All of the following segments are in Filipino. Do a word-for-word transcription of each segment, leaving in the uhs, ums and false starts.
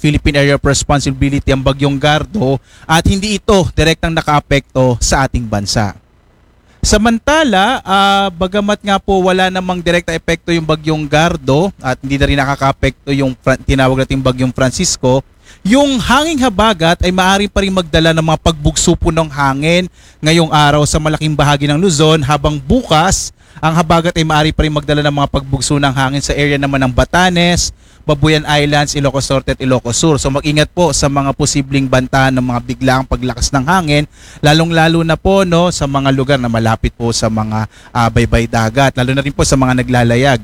Philippine Area of Responsibility ang bagyong Gardo at hindi ito direktang nakaapekto sa ating bansa. Samantala, uh, bagamat nga po wala namang direkta epekto yung bagyong Gardo at hindi na rin nakakaapekto yung fra- tinawag nating bagyong Francisco, yung hanging habagat ay maaari pa rin magdala ng mga pagbugso po ng hangin ngayong araw sa malaking bahagi ng Luzon, habang bukas ang habagat ay maaari pa rin magdala ng mga pagbugso ng hangin sa area naman ng Batanes, Babuyan Islands, Ilocos Norte at Ilocos Sur. So mag-ingat po sa mga posibleng banta ng mga biglaang paglakas ng hangin, lalong-lalo na po no sa mga lugar na malapit po sa mga uh, baybay dagat, lalo na rin po sa mga naglalayag.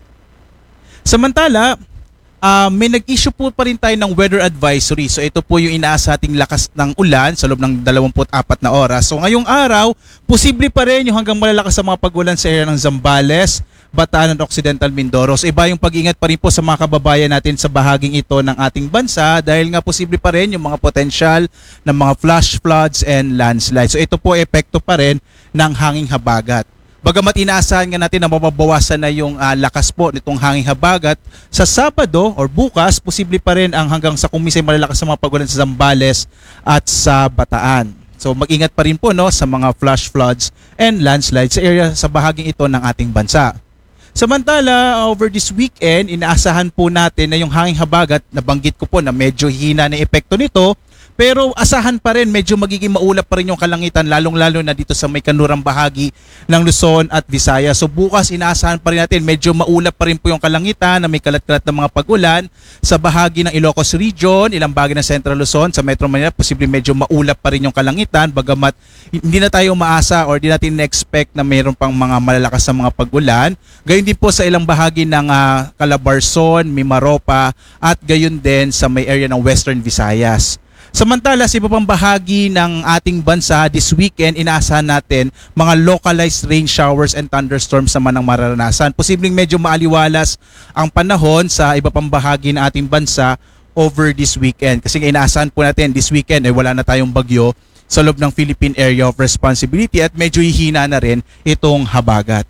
Samantala, uh, may nag-issue po pa rin tayo ng weather advisory. So ito po yung inaasa ating lakas ng ulan sa loob ng dalawampu't apat na oras. So ngayong araw, posible pa rin yung hanggang malalakas sa mga pag-ulan sa area ng Zambales, Bataan at Occidental Mindoro. So iba yung pag-ingat pa rin po sa mga kababayan natin sa bahaging ito ng ating bansa dahil nga posible pa rin yung mga potensyal ng mga flash floods and landslides. So ito po epekto pa rin ng hanging habagat. Bagamat inaasahan nga natin na mababawasan na yung uh, lakas po nitong hanging habagat, sa Sabado or bukas, posible pa rin ang hanggang sa kumisay malalakas sa mga pag-ulan sa Zambales at sa Bataan. So mag-ingat pa rin po no sa mga flash floods and landslides sa area sa bahaging ito ng ating bansa. Samantala, over this weekend, inaasahan po natin na yung hanging habagat, nabanggit ko po na medyo hina na epekto nito, pero asahan pa rin, medyo magiging maulap pa rin yung kalangitan, lalong-lalo na dito sa may kanlurang bahagi ng Luzon at Visayas. So bukas, inaasahan pa rin natin, medyo maulap pa rin po yung kalangitan na may kalat-kalat na mga pag-ulan sa bahagi ng Ilocos Region, ilang bahagi ng Central Luzon, sa Metro Manila, posibleng medyo maulap pa rin yung kalangitan, bagamat hindi na tayo maasa or hindi natin na-expect na mayroon pang mga malalakas na mga pag-ulan. Gayon din po sa ilang bahagi ng uh, Calabarzon, Mimaropa at gayon din sa may area ng Western Visayas. Samantala, sa iba pang bahagi ng ating bansa this weekend, inaasahan natin mga localized rain showers and thunderstorms naman ang mararanasan. Posibleng medyo maaliwalas ang panahon sa iba pang bahagi ng ating bansa over this weekend. Kasi inaasahan po natin this weekend ay wala na tayong bagyo sa loob ng Philippine Area of Responsibility at medyo hihina na rin itong habagat.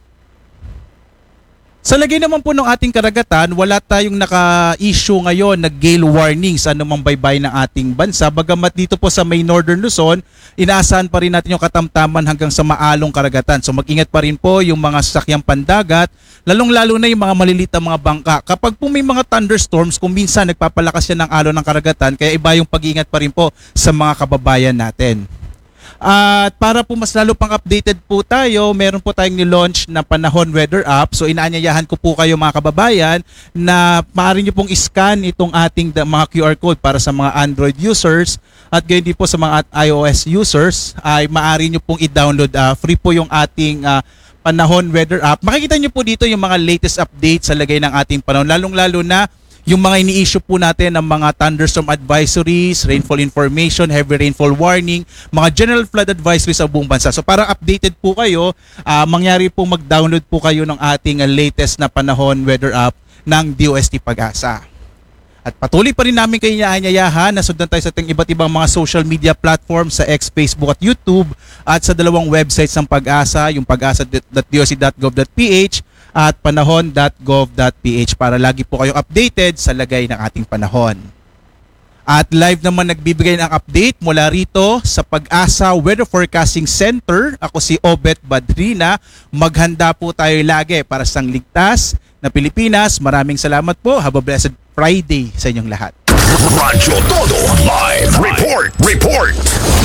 Sa lagay naman po ng ating karagatan, wala tayong naka-issue ngayon na gale warning sa anumang baybay ng ating bansa. Bagamat dito po sa may Northern Luzon, inaasahan pa rin natin yung katamtaman hanggang sa maalong karagatan. So mag-ingat pa rin po yung mga sasakyang pandagat, lalong-lalo na yung mga maliliit na mga bangka. Kapag po may mga thunderstorms, kung minsan nagpapalakas yan ng alon ng karagatan, kaya iba yung pag-ingat pa rin po sa mga kababayan natin. At para po mas lalo pang updated po tayo, meron po tayong ni-launch na Panahon Weather App. So inaanyayahan ko po kayo mga kababayan na maaari nyo pong scan itong ating mga Q R code para sa mga Android users at gayon din po sa mga iOS users ay maaari nyo pong i-download. Uh, free po yung ating uh, Panahon Weather App. Makikita nyo po dito yung mga latest updates sa lagay ng ating panahon, lalong-lalo na yung mga ini-issue po natin ng mga thunderstorm advisories, rainfall information, heavy rainfall warning, mga general flood advisories sa buong bansa. So para updated po kayo, uh, mangyari po mag-download po kayo ng ating uh, latest na Panahon Weather App ng D O S T Pag-asa. At patuloy pa rin namin kayo inaanyayahan na sundan tayo sa ating iba't ibang mga social media platforms sa X, Facebook at YouTube at sa dalawang websites ng Pag-asa, yung pag-asa dot d o s t dot gov dot p h at panahon dot gov dot p h para lagi po kayong updated sa lagay ng ating panahon. At live naman nagbibigay ng update mula rito sa Pag-asa Weather Forecasting Center. Ako si Obet Badrina. Maghanda po tayo lagi para sa ligtas na Pilipinas. Maraming salamat po. Have a blessed Friday sa inyong lahat. Radyo Todo Live Report! Report!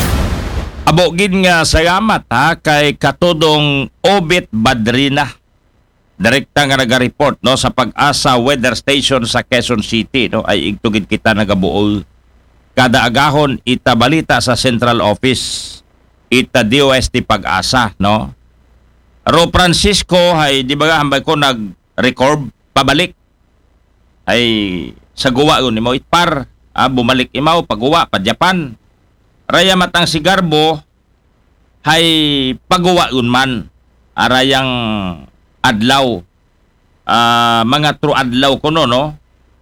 Abogin nga salamat ha kay Katudong Obet Badrina. Direkta nga naga-report no sa Pag-asa Weather Station sa Quezon City no ay igtugid kita nagabuol kada agahon ita balita sa Central Office ita D O S T Pag-asa no. Ro Francisco ay di ba hambay ko nag-record pabalik ay sa guwa yun mo itpar ah, bumalik imaw paguwa pa Japan. Raya matang si Garbo ay paguwa yun man arayang adlaw uh, mga true adlaw kuno no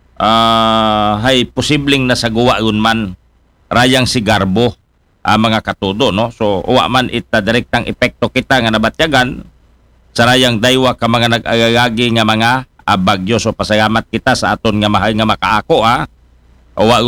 uh, hay posibleng nasagawa yun man rayang si Garbo uh, mga katudo no so uwa man ita direktang epekto kita nga nabatyagan sa rayang daywa ka mga nag-agagagi nga mga uh, bagyo so pasalamat kita sa aton nga mahal nga makaako ha uwa